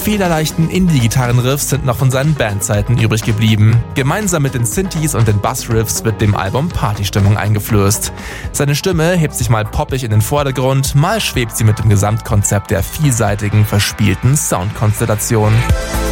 federleichten Indie-Gitarrenriffs sind noch von seinen Bandzeiten übrig geblieben. Gemeinsam mit den Synthes und den Bassriffs wird dem Album Partystimmung eingeflößt. Seine Stimme hebt sich mal poppig in den Vordergrund, mal schwebt sie mit dem Gesamtkonzept der vielseitigen, verspielten Soundkonstellation.